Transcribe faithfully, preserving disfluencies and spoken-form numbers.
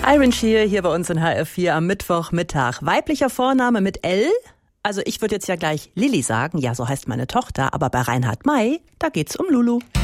Iron Shear hier bei uns in H R vier am Mittwochmittag. Weiblicher Vorname mit L. Also ich würde jetzt ja gleich Lilly sagen, ja, so heißt meine Tochter, aber bei Reinhard May, da geht's um Lulu.